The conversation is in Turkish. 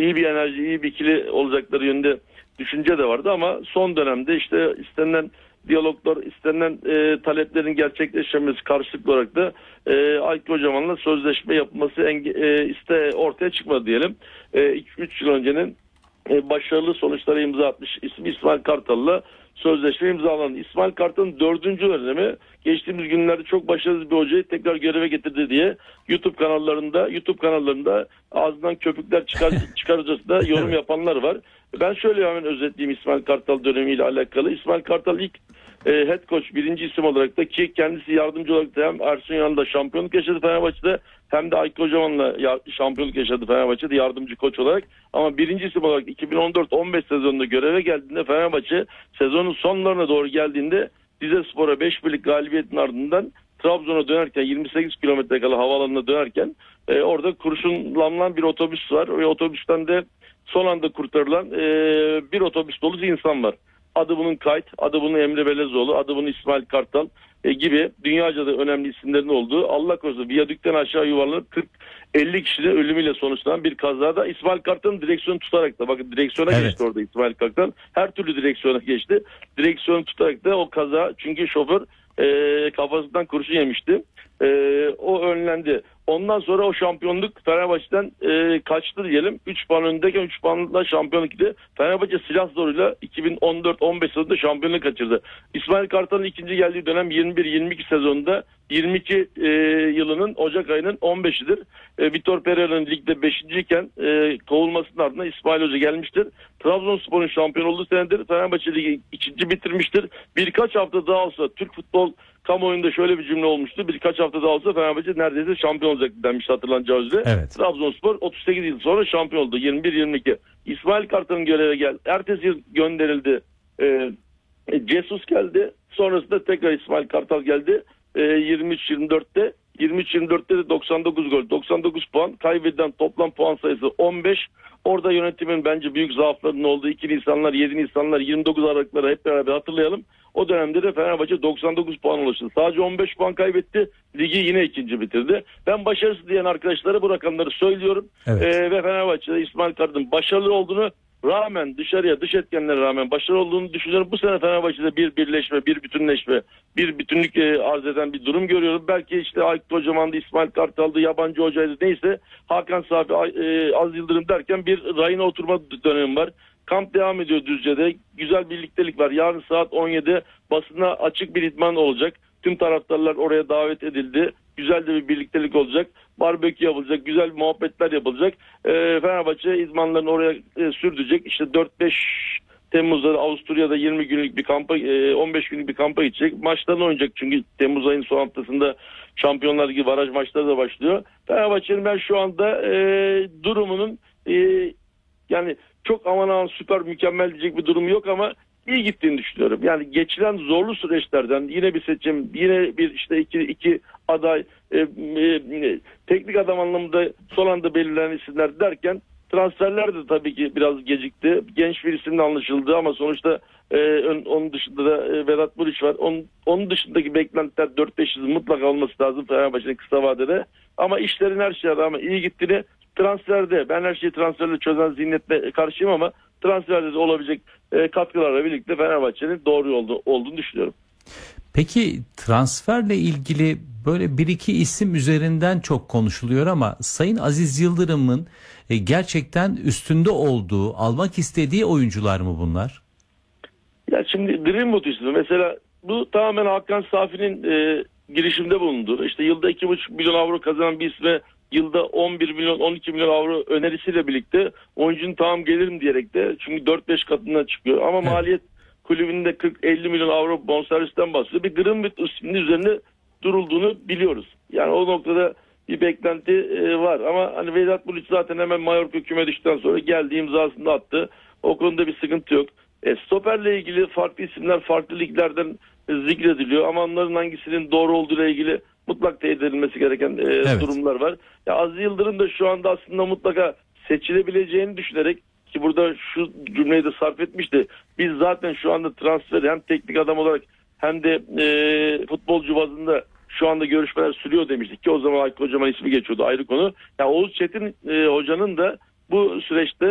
iyi bir enerji, iyi bir ikili olacakları yönünde düşünce de vardı ama son dönemde işte istenilen diyaloglar, istenilen taleplerin gerçekleşmemesi karşılıklı olarak da Aykut Kocaman'la sözleşme yapılması ortaya çıkmadı diyelim. 3 yıl öncenin başarılı sonuçlara imza atmış İsmail Kartal'la sözleşme imzalandı. İsmail Kartal'ın 4. dönemi geçtiğimiz günlerde çok başarılı bir hocayı tekrar göreve getirdi diye YouTube kanallarında ağzından köpükler çıkarıcısında yorum yapanlar var. Ben şöyle hemen özetleyeyim İsmail Kartal dönemiyle alakalı. İsmail Kartal ilk head coach, birinci isim olarak da, ki kendisi yardımcı olarak da hem Ersun Yanal'da şampiyonluk yaşadı Fenerbahçe'de, hem de Aykut Kocaman'la şampiyonluk yaşadı Fenerbahçe'de yardımcı koç olarak. Ama birinci isim olarak 2014-15 sezonunda göreve geldiğinde, Fenerbahçe sezonun sonlarına doğru geldiğinde Rizespor'a 5-1'lik galibiyetin ardından Trabzon'a dönerken, 28 kilometre kala havaalanına dönerken orada kurşunlanan bir otobüs var ve otobüsten de son anda kurtarılan bir otobüs dolusu insan var. Adı bunun Kayt, adı bunun Emre Belezoğlu, adı bunun İsmail Kartal gibi dünyaca da önemli isimlerin olduğu, Allah korusun viyadükten aşağı yuvarlanıp 40-50 kişinin ölümüyle sonuçlanan bir kazada İsmail Kartal'ın direksiyonu tutarak da, bakın direksiyona geçti orada İsmail Kartal, her türlü direksiyona geçti. Direksiyonu tutarak da o kaza, çünkü şoför kafasından kurşun yemişti. O önlendi. Ondan sonra o şampiyonluk Fenerbahçe'den kaçtı diyelim. 3 puan öndeyken 3 puanla şampiyonluk gitti. Fenerbahçe silah zoruyla 2014-15 sezonunda şampiyonluk kaçırdı. İsmail Kartal'ın ikinci geldiği dönem 21-22 sezonunda, 22 yılının Ocak ayının 15'idir. Vitor Pereira'nın ligde 5. iken kovulmasının ardından İsmail Hoca gelmiştir. Trabzonspor'un şampiyon olduğu senedir. Fenerbahçe Ligi 2. bitirmiştir. Birkaç hafta daha olsa, Türk futbol kamuoyunda şöyle bir cümle olmuştu: birkaç hafta daha olsa Fenerbahçe neredeyse şampiyon olacak denmişti, hatırlanacağı üzere. Evet. Trabzonspor 38 yıl sonra şampiyon oldu. 21-22. İsmail Kartal'ın göreve geldi. Ertesi yıl gönderildi. Jesus geldi. Sonrasında tekrar İsmail Kartal geldi. 23-24'te. 23-24'te de 99 gol, 99 puan, kaybedilen toplam puan sayısı 15. Orada yönetimin bence büyük zaaflarının olduğu 2 Nisanlar, 7 Nisanlar, 29 Aralıkları hep beraber hatırlayalım. O dönemde de Fenerbahçe 99 puan ulaştı. Sadece 15 puan kaybetti. Ligi yine ikinci bitirdi. Ben başarısız diyen arkadaşlara bu rakamları söylüyorum. Evet. Ve Fenerbahçe'de İsmail Kartal'ın başarılı olduğunu, rağmen dışarıya, dış etkenlere rağmen başarılı olduğunu düşünüyorum. Bu sene Fenerbahçe'de bir birleşme, bir bütünleşme, bir bütünlük arz eden bir durum görüyorum. Belki işte Aykut Kocaman'dı, İsmail Kartal'dı, yabancı hocaydı, neyse, Hakan Safi, Az Yıldırım derken bir rayına oturma dönemi var. Kamp devam ediyor Düzce'de. Güzel birliktelik var. Yarın saat 17'de basına açık bir idman olacak. Tüm taraftarlar oraya davet edildi. Güzel de bir birliktelik olacak. Barbekü yapılacak. Güzel muhabbetler yapılacak. Fenerbahçe idmanlarını oraya sürdürecek. İşte 4-5 Temmuz'da Avusturya'da 20 günlük bir kampa, 15 günlük bir kampa gidecek. Maçlarını oynayacak çünkü Temmuz ayının son haftasında Şampiyonlar Ligi baraj maçları da başlıyor. Fenerbahçe'nin ben şu anda durumunun yani çok aman süper mükemmel diyecek bir durumu yok ama iyi gittiğini düşünüyorum. Yani geçilen zorlu süreçlerden, yine bir seçim, yine bir işte iki aday, teknik adam anlamında son anda belirlenen isimler derken, transferler de tabii ki biraz gecikti. Genç bir isimle anlaşıldı ama sonuçta onun dışında da Vedat Muriç var. Onun dışındaki beklentiler 4-5 yıl mutlaka olması lazım Fenerbahçe'nin kısa vadede. Ama işlerin her şeye rağmen iyi gittiğini, transferde, ben her şeyi transferle çözen zihniyetle karşıyım ama transferde de olabilecek katkılarla birlikte Fenerbahçe'nin doğru yolda olduğunu düşünüyorum. Peki transferle ilgili böyle bir iki isim üzerinden çok konuşuluyor ama Sayın Aziz Yıldırım'ın gerçekten üstünde olduğu, almak istediği oyuncular mı bunlar? Ya şimdi Greenwood ismi mesela, bu tamamen Hakan Safi'nin girişimde bulunduğu, işte yılda 2,5 milyon avro kazanan bir isme yılda 11 milyon 12 milyon avro önerisiyle birlikte oyuncunun tamam gelirim diyerek de, çünkü 4-5 katına çıkıyor ama evet, maliyet kulübünde 40-50 milyon avro bonservisten bahsediyor. Bir Greenwood isminin üzerine durulduğunu biliyoruz. Yani o noktada bir beklenti var ama hani Vedat Muriç zaten hemen Mallorca küme düştükten sonra geldi, imzasını attı. O konuda bir sıkıntı yok. Stoperle ilgili farklı isimler farklı liglerden zikrediliyor ama onların hangisinin doğru olduğuyla ilgili mutlak teyit edilmesi gereken evet, durumlar var. Ya Aziz Yıldırım da şu anda aslında mutlaka seçilebileceğini düşünerek, ki burada şu cümleyi de sarf etmişti: biz zaten şu anda transferi hem teknik adam olarak hem de futbolcu bazında şu anda görüşmeler sürüyor demiştik ki o zaman Aykut Kocaman ismi geçiyordu, ayrı konu. Ya Oğuz Çetin hocanın da bu süreçte